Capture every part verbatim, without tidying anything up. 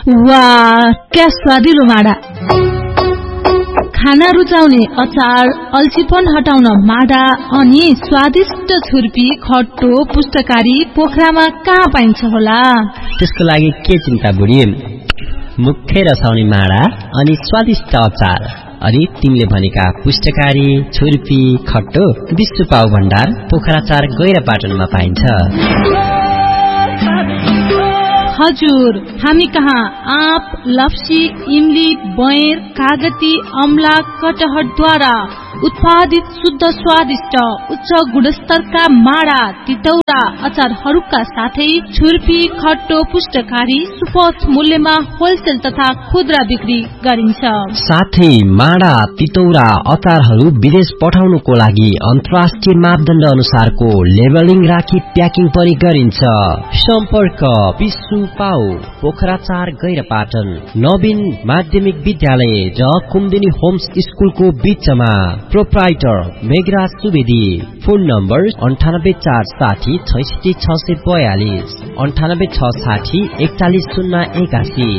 वाह, क्या स्वादिलो माडा! खाना रुचाउने अचार, अल्छीपन हटाउन माडा अनि स्वादिष्ट छुर्पी, खट्टो, पुष्टकारी पोखरामा कहाँ पाइन्छ होला? त्यसको लागि के चिन्ता बुढी, मुखै रसाउने माडा अनि स्वादिष्ट अचार अनि तिमीले भनेका पुष्टकारी, छुर्पी, खट्टो विश्व पाउ भण्डार पोखरा चार गैरापाटनमा पाइन्छ। हजुर, हामी कहाँ आँप, लप्सी, इमली, बयर, कागती, अमला, कटहरद्वारा उत्पादित शुद्ध स्वादिष्ट उच्च गुणस्तरका माडा, तितौरा, अचारहरूका साथै छुर्पी, खट्टो, पुष्टकारी सुपथ मूल्यमा होलसेल तथा खुद्रा बिक्री गरिन्छ। साथै माडा, तितौरा, अचारहरू विदेश पठाउनुको लागि अन्तर्राष्ट्रिय मापदण्ड अनुसारको लेबलिङ राखी प्याकिङ पनि गरिन्छ। सम्पर्क विश्व पाउ पोखरा चार गैरापाटन नवीन माध्यमिक विद्यालय र कुमुदिनी होम्स स्कुलको बीचमा। Proprietor Meghraj Subedi. Phone number अन्ठानब्बे चार साठी छैसठी छ सय बयालिस अन्ठानब्बे छ साठी एकचालिस शून्य एकासी।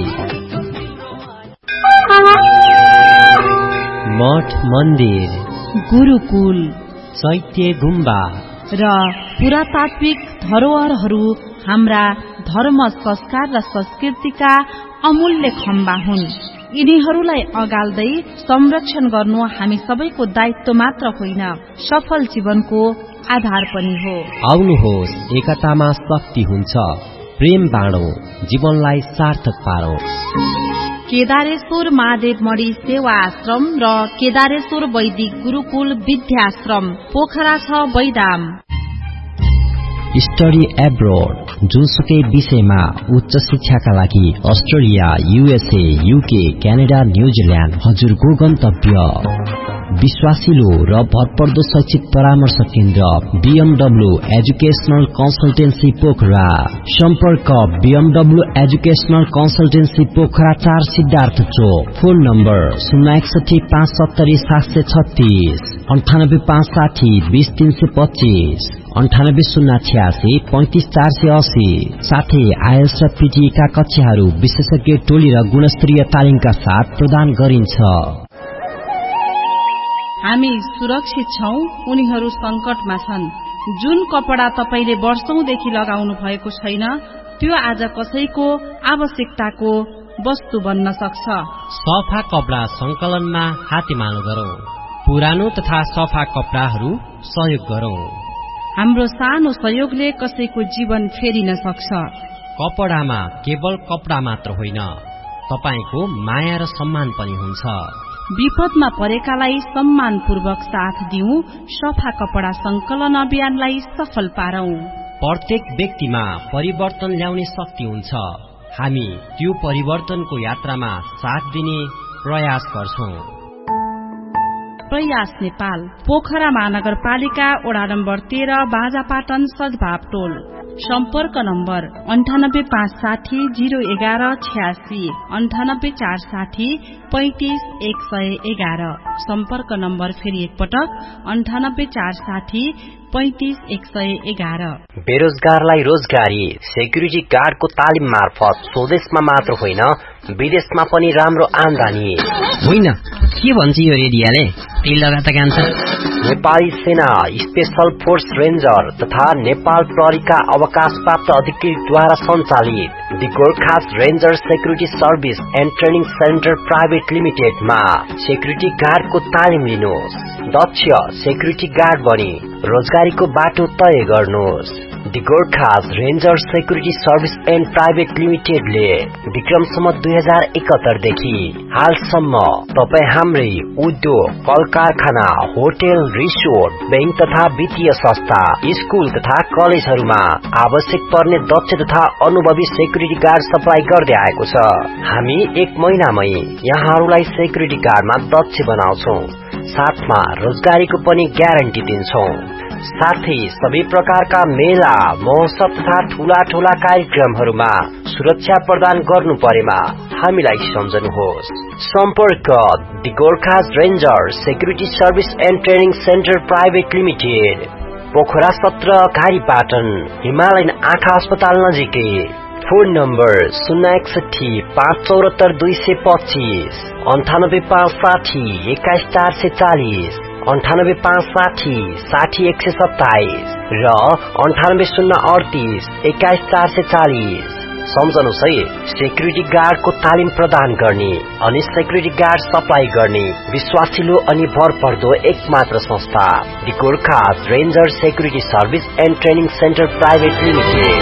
मठ मन्दिर, गुरुकुल, चैत्य गुम्बा र पुरातात्विक धरोहरहरू हाम्रा धर्म, संस्कार र संस्कृतिका अमूल्य खम्बा हुन्। यिनीहरूलाई अगाल्दै संरक्षण गर्नु हामी सबैको दायित्व मात्र होइन, सफल जीवनको आधार पनि हो। आउनुहोस्, एकतामा शक्ति हुन्छ, प्रेम बाँडौं, जीवनलाई सार्थक पारौं। केदारेश्वर महादेव मणि सेवा आश्रम र केदारेश्वर वैदिक गुरुकुल विद्याश्रम पोखरा छ बैदाम। स्टडी एब्रोड, जुनसुकै विषयमा उच्च शिक्षाका लागि Australia, USA, UK, Canada, New Zealand हजुरको गन्तव्य। विश्वासिलो र भरपर्दो शैक्षिक परामर्श केन्द्र बीएमडब्ल्यू एजुकेशनल कन्सल्टेन्सी पोखरा। सम्पर्क बीएमडब्ल्यू एजुकेशनल कन्सल्टेन्सी पोखरा चार सिद्धार्थ चोक। फोन नम्बर शून्य एकसठी पाँच सत्तरी सात सय छत्तीस अन्ठानब्बे पाँच साठी बीस तीन सय पच्चीस अन्ठानब्बे शून्य छ्यासी पैंतिस चार सय अस्सी। साथै आइएल्स र पीटीका कक्षाहरू विशेषज्ञ टोली र गुणस्तरीय तालिमका साथ प्रदान गरिन्छ। हामी सुरक्षित छौं, उनीहरू संकटमा छन्। जुन कपडा तपाईले वर्षौंदेखि लगाउनु भएको छैन, त्यो आज कसैको आवश्यकताको वस्तु बन्न सक्छ। सफा कपडा संकलनमा हातेमालो गरौं, पुरानो तथा सफा कपडाहरू सहयोग गरौं। हाम्रो सानो सहयोगले कसैको जीवन फेरिन सक्छ। कपडामा केवल कपडा मात्र होइन, तपाईको माया र सम्मान पनि हुन्छ। विपदमा परेकालाई सम्मानपूर्वक साथ दिउँ, सफा कपडा संकलन अभियानलाई सफल पारौं। प्रत्येक व्यक्तिमा परिवर्तन ल्याउने शक्ति हुन्छ। हामी त्यो परिवर्तनको यात्रामा साथ दिने प्रयास गर्छौं। प्रयास नेपाल, पोखरा महानगरपालिका, वडा नम्बर तेह्र, बाजापाटन, सद्भाव टोल। सम्पर्क नम्बर अन्ठानब्बे पाँच साठी जीरो एघार छ्यासी अन्ठानब्बे चार साठी पैंतिस एक सय एघार। सम्पर्क नम्बर फेरि एकपटक अन्ठानब्बे चार साठी पैंतिस एक सय एघार। बेरोजगारलाई रोजगारी, सेक्युरिटी गार्डको तालिम मार्फत स्वदेशमा मात्र होइन विदेशमा पनि राम्रो आमदानी। होइन, के भन्छ यो रेडियोले? त्यही लगातार गान्छ। नेपाली सेना, स्पेशल फोर्स रेन्जर तथा नेपाल प्रहरीका अवकाश प्राप्त अधिकृतद्वारा सञ्चालित the Gorkhas ranger security service and training centre private लिमिटेडमा security गार्डको तालिम लिनुहोस्। दक्ष सेक्युरिटी गार्ड बनी रोजगारीको बाटो तय गर्नुहोस्। The Gorkhas ranger security service and private लिमिटेडले Vikram सम्मत दुई हजार एकहत्तर देखि हालसम्म तपाई हाम्रै उद्योग, कल कारखाना, होटल, रिसोर्ट, बैंक तथा वित्तीय संस्था, स्कूल तथा कलेजहरूमा आवश्यक पर्ने दक्ष तथा अनुभवी सेक्युरिटी गार्ड सप्लाई गर्दै आएको छ। हामी एक महिनामै यहाँहरूलाई सेक्युरिटी गार्डमा दक्ष बनाउँछौं, साथमा रोजगारीको पनि ग्यारेन्टी दिन्छौं। साथै सबै प्रकारका मेला, महोत्सव तथा ठूला ठूला कार्यक्रमहरूमा सुरक्षा प्रदान गर्नु परेमा हामीलाई सम्झनुहोस्। सम्पर्क the Gorkhas ranger security service and training centre private limited, Pokhara सत्र, कारीपाटन, हिमालयन आँखा अस्पताल नजिकै। फोन नम्बर शून्य एकसठी पाँच चौरात्तर दुई सय पच्चीस अन्ठानब्बे पाँच साठी एक्काइस चार सय चालिस अन्ठानब्बे पाँच साठी साठी एक सय सत्ताइस र अन्ठानब्बे शून्य अडतीस एक्काइस चार सय चालिस। सम्झनुहोस् है, सेक्युरिटी गार्डको तालिम प्रदान गर्ने अनि सेक्युरिटी गार्ड सप्लाई गर्ने विश्वासिलो अनि भरपर्दो एक मात्र संस्था, दी Gorkhas ranger security service and training centre private limited.